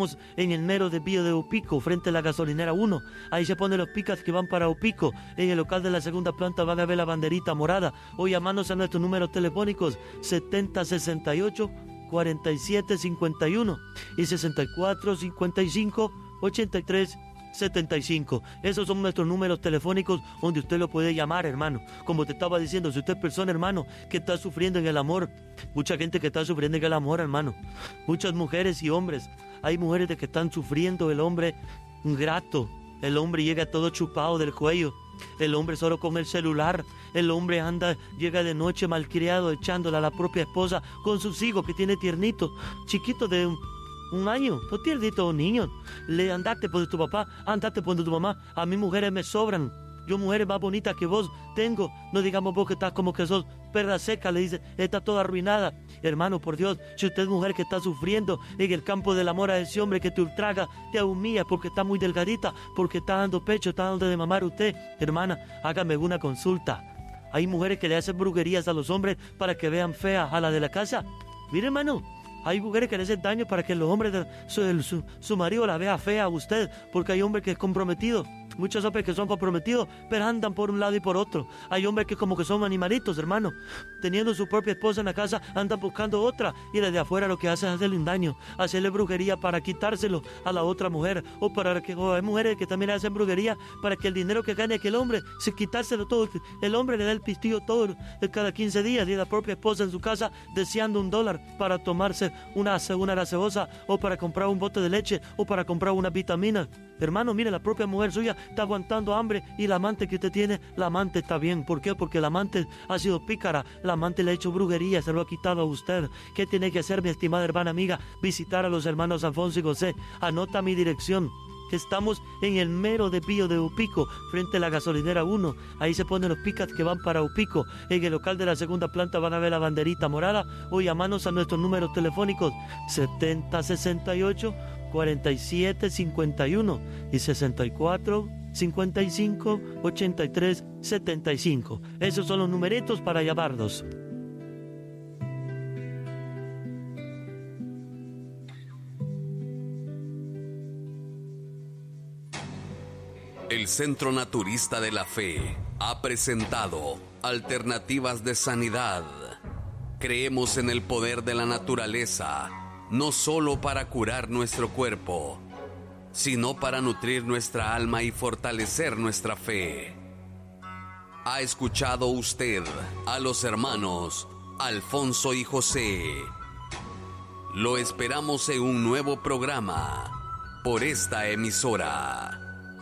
En el mero desvío de Upico, frente a la gasolinera 1. Ahí se ponen los pickups que van para Upico. En el local de la segunda planta van a ver la banderita morada. O llamándose a nuestros números telefónicos 7068-4751 y 6455-8375. Esos son nuestros números telefónicos donde usted lo puede llamar, hermano. Como te estaba diciendo, si usted es persona, hermano, que está sufriendo en el amor, mucha gente que está sufriendo en el amor, hermano, muchas mujeres y hombres. Hay mujeres de que están sufriendo, el hombre ingrato, el hombre llega todo chupado del cuello, el hombre solo come el celular, el hombre llega de noche malcriado, echándola a la propia esposa con sus hijos que tiene tiernitos, chiquitos de un año, no tiernito niños. Le andate por tu papá, andate por tu mamá. A mí mujeres me sobran. Yo mujeres más bonitas que vos tengo. No digamos vos que estás como que sos perra seca, le dice, está toda arruinada. Hermano, por Dios, si usted es mujer que está sufriendo en el campo del amor a ese hombre que te ultraga, te humilla porque está muy delgadita, porque está dando pecho, está dando de mamar usted, hermana, hágame una consulta. Hay mujeres que le hacen brujerías a los hombres para que vean feas a la de la casa. Mire, hermano, hay mujeres que le hacen daño para que los hombres su marido la vea fea a usted, porque hay hombres que es comprometido. Muchos hombres que son comprometidos, pero andan por un lado y por otro. Hay hombres que como que son animalitos, hermano. Teniendo su propia esposa en la casa, andan buscando otra. Y desde afuera lo que hace es hacerle un daño, hacerle brujería para quitárselo a la otra mujer. O hay mujeres que también hacen brujería para que el dinero que gane aquel hombre, se quitárselo todo. El hombre le da el pistillo todo cada 15 días y la propia esposa en su casa deseando $1 para tomarse una gaseosa o para comprar un bote de leche o para comprar una vitamina. Hermano, mire, la propia mujer suya está aguantando hambre y la amante que usted tiene, la amante está bien. ¿Por qué? Porque la amante ha sido pícara, la amante le ha hecho brujería, se lo ha quitado a usted. ¿Qué tiene que hacer, mi estimada hermana amiga? Visitar a los hermanos Alfonso y José. Anota mi dirección. Estamos en el mero desvío de Upico, frente a la gasolinera 1. Ahí se ponen los pickups que van para Upico. En el local de la segunda planta van a ver la banderita morada o llamarnos a nuestros números telefónicos 7068-4751 y 64-55-83-75. Esos son los numeritos para llamarnos. El Centro Naturista de la Fe ha presentado Alternativas de Sanidad. Creemos en el poder de la naturaleza, no solo para curar nuestro cuerpo, sino para nutrir nuestra alma y fortalecer nuestra fe. ¿Ha escuchado usted a los hermanos Alfonso y José? Lo esperamos en un nuevo programa por esta emisora.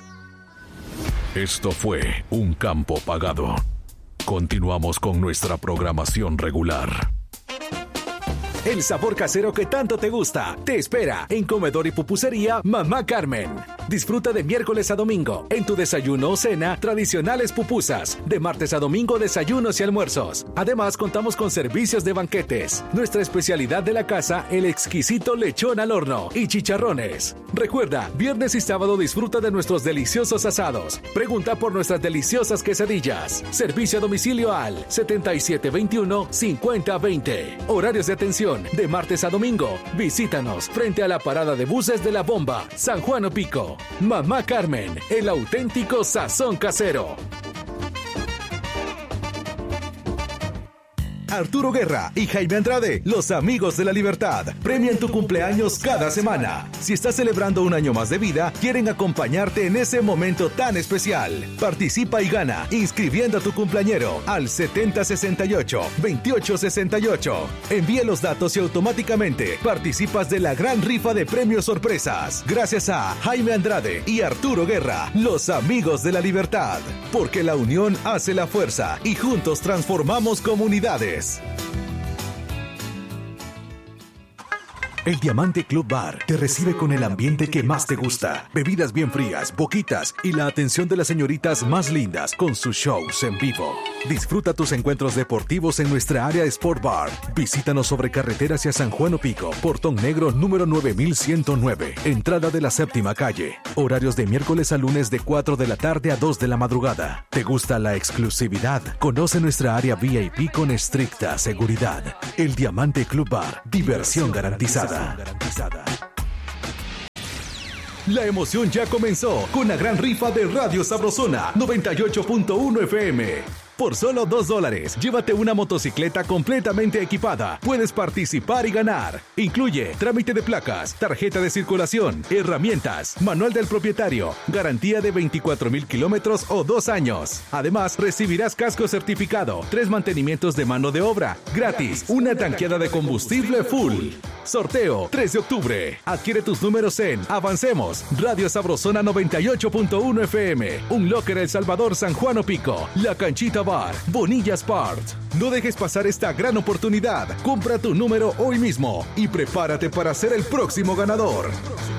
Esto fue Un Campo Pagado. Continuamos con nuestra programación regular. El sabor casero que tanto te gusta te espera en Comedor y Pupusería Mamá Carmen. Disfruta de miércoles a domingo en tu desayuno o cena tradicionales pupusas. De martes a domingo desayunos y almuerzos. Además contamos con servicios de banquetes. Nuestra especialidad de la casa, el exquisito lechón al horno y chicharrones. Recuerda, viernes y sábado disfruta de nuestros deliciosos asados. Pregunta por nuestras deliciosas quesadillas. Servicio a domicilio al 7721-5020. Horarios de atención de martes a domingo. Visítanos frente a la parada de buses de La Bomba, San Juan Opico. Mamá Carmen, el auténtico sazón casero. Arturo Guerra y Jaime Andrade, los amigos de la libertad, premian tu cumpleaños cada semana. Si estás celebrando un año más de vida, quieren acompañarte en ese momento tan especial. Participa y gana inscribiendo a tu cumpleañero al 7068-2868. Envía los datos y automáticamente participas de la gran rifa de premios sorpresas. Gracias a Jaime Andrade y Arturo Guerra, los amigos de la libertad. Porque la unión hace la fuerza y juntos transformamos comunidades. El Diamante Club Bar te recibe con el ambiente que más te gusta. Bebidas bien frías, boquitas y la atención de las señoritas más lindas con sus shows en vivo. Disfruta tus encuentros deportivos en nuestra área Sport Bar. Visítanos sobre carretera hacia San Juan Opico, Portón Negro número 9109, entrada de la séptima calle. Horarios de miércoles a lunes de 4 de la tarde a 2 de la madrugada. ¿Te gusta la exclusividad? Conoce nuestra área VIP con estricta seguridad. El Diamante Club Bar, diversión garantizada. La emoción ya comenzó con la gran rifa de Radio Sabrosona 98.1 FM. Por solo $2, llévate una motocicleta completamente equipada. Puedes participar y ganar. Incluye trámite de placas, tarjeta de circulación, herramientas, manual del propietario, garantía de 24,000 kilómetros o 2 años. Además, recibirás casco certificado, 3 mantenimientos de mano de obra, gratis, una tanqueada de combustible full. Sorteo 3 de octubre. Adquiere tus números en Avancemos, Radio Sabrosona 98.1 FM, Un Locker El Salvador, San Juan Opico, La Canchita Bar, Bonilla Sport. No dejes pasar esta gran oportunidad. Compra tu número hoy mismo y prepárate para ser el próximo ganador.